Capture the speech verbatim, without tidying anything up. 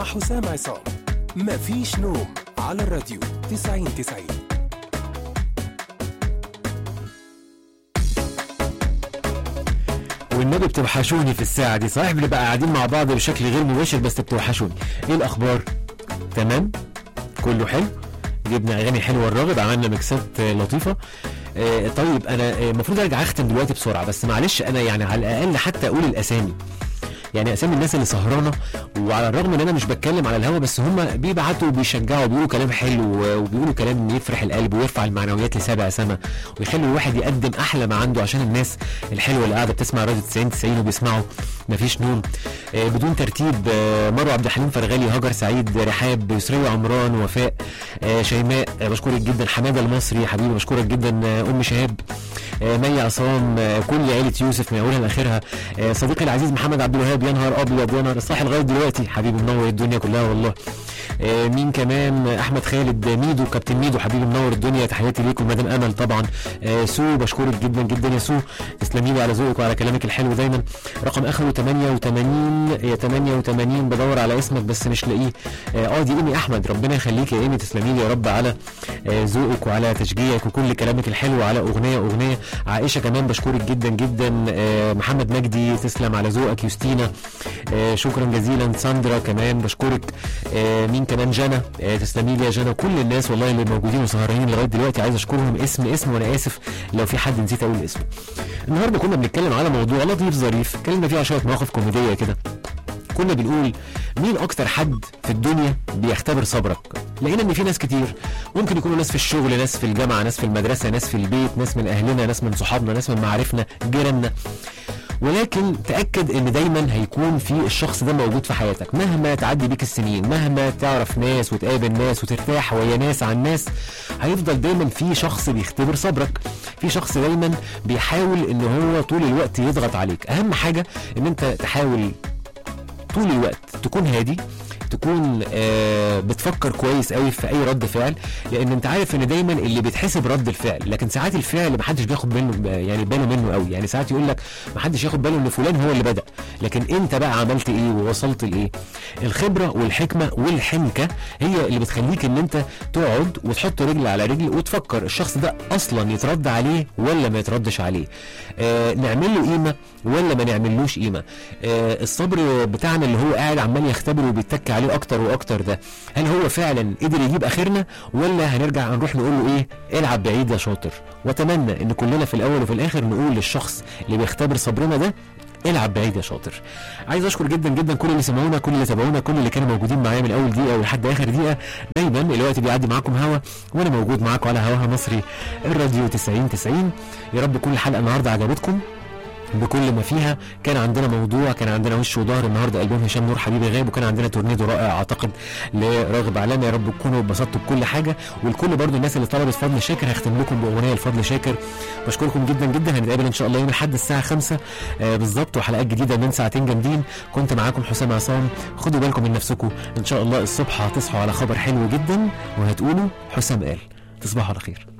حسام عصام. مفيش نوم على الراديو تسعين تسعين. والنبي بتوحشوني في الساعة دي، صحيح بنبقى قاعدين مع بعض بشكل غير مباشر بس بتوحشوني. ايه الأخبار؟ تمام؟ كله حلو؟ جبنا أغاني حلوة الراغب، عملنا ميكسات لطيفة. آه طيب أنا المفروض أرجع أختم دلوقتي بسرعة، بس معلش أنا يعني على الأقل حتى أقول الأسامي، يعني اسامي الناس اللي سهرانه، وعلى الرغم ان انا مش بتكلم على الهوا بس هم بيبعتوا وبيشجعوا وبيقولوا كلام حلو وبيقولوا كلام يفرح القلب ويرفع المعنويات لسابع سما ويخلي الواحد يقدم احلى ما عنده عشان الناس الحلوه اللي قاعده بتسمع راديو تسعين تسعين وبيسمعوا مفيش نوم. آه بدون ترتيب، آه مروه عبد الحليم فرغلي، هاجر سعيد، رحاب، يسرية عمران، وفاء، آه شيماء، آه بشكرك جدا، حماده المصري حبيبي بشكرك جدا، آه ام شهاب، آه مي عصام، آه كل عيله يوسف من اولها لاخرها، آه صديقي العزيز محمد عبد الوهاب، يا نهار ابيض يا نهار صاحي لغايه دلوقتي حبيبي منور الدنيا كلها والله. آه مين كمان؟ احمد خالد ميدو، كابتن ميدو حبيبي منور الدنيا، تحياتي ليكم. مدام امل طبعا، آه سو بشكرك جدا جدا يا سو، تسلمي لي على ذوقك وعلى كلامك الحلو دايما. رقم اخره ثمانية وثمانين يا ثمانية وثمانين، بدور على اسمك بس مش لاقيه. اه, آه دي ايمي احمد، ربنا يخليك يا ايمي، تسلمي لي يا رب على آه ذوقك وعلى تشجيعك وكل كلامك الحلو على اغنيه اغنيه. عائشه كمان بشكرك جدا جدا. آه محمد مجدي تسلم على ذوقك. يوستينا آه شكرا جزيلا. ساندرا كمان بشكرك. آه مين كمان؟ جنى، آه تسلمي لي يا جنى. كل الناس والله اللي موجودين وسهرانين لغايه دلوقتي عايز اشكرهم اسم اسم، وانا اسف لو في حد نسيت اقول اسمه. النهارده كنا بنتكلم على موضوع لطيف ظريف، اتكلمنا فيه على شويه مواقف كوميديه كده. كنا بنقول مين اكتر حد في الدنيا بيختبر صبرك؟ لقينا ان في ناس كتير، ممكن يكونوا ناس في الشغل، ناس في الجامعه، ناس في المدرسه، ناس في البيت، ناس من اهلنا، ناس من صحابنا، ناس من معارفنا، جيراننا. ولكن تأكد ان دايما هيكون في الشخص ده موجود في حياتك مهما تعدي بيك السنين، مهما تعرف ناس وتقابل ناس وترتاح ويا ناس عن ناس، هيفضل دايما في شخص بيختبر صبرك، في شخص دايما بيحاول ان هو طول الوقت يضغط عليك. اهم حاجة ان انت تحاول طول الوقت تكون هادي، تكون آه بتفكر كويس قوي في اي رد فعل، لان انت عارف ان دايما اللي بيتحسب رد الفعل، لكن ساعات الفعل محدش بياخد منه يعني باله منه قوي. يعني ساعات يقول لك محدش ياخد باله ان فلان هو اللي بدأ، لكن انت بقى عملت ايه ووصلت لايه. الخبره والحكمه والحنكه هي اللي بتخليك ان انت تقعد وتحط رجل على رجل وتفكر الشخص ده اصلا يترد عليه ولا ما يتردش عليه، آه نعمل له قيمه ولا ما نعملوش قيمه. آه الصبر بتاعنا اللي هو قاعد عمال يختبر وبيتك عليه اكتر واكتر ده، هل هو فعلا قدر يجيب اخرنا ولا هنرجع نروح نقول له ايه؟ العب بعيد يا شاطر. واتمنى ان كلنا في الاول وفي الاخر نقول للشخص اللي بيختبر صبرنا ده العب بعيد يا شاطر. عايز اشكر جدا جدا كل اللي سمعونا، كل اللي تابعونا، كل اللي كانوا موجودين معايا من اول دقيقه ولحد اخر دقيقه. دايما الوقت بيعدي معاكم هوا وانا موجود معاكم على هواها مصري الراديو تسعين تسعين. يا رب كل حلقه النهارده عجبتكم بكل ما فيها. كان عندنا موضوع، كان عندنا وش وظهر النهارده، البوم هشام نور حبيبي غاب، وكان عندنا تورنيدو رائع اعتقد لراغب علامه. يا رب تكونوا اتبسطتوا بكل حاجه، والكل برضو الناس اللي طلبت فضل شاكر هختم لكم باغنيه لفضل شاكر. بشكركم جدا جدا، هنتقابل ان شاء الله يوم الاحد الساعه خمسة آه بالظبط، وحلقات جديده من ساعتين جامدين. كنت معاكم حسام عصام، خدوا بالكم من نفسكم، ان شاء الله الصبح هتصحوا على خبر حلو جدا وهتقولوا حسام قال. تصبحوا على خير.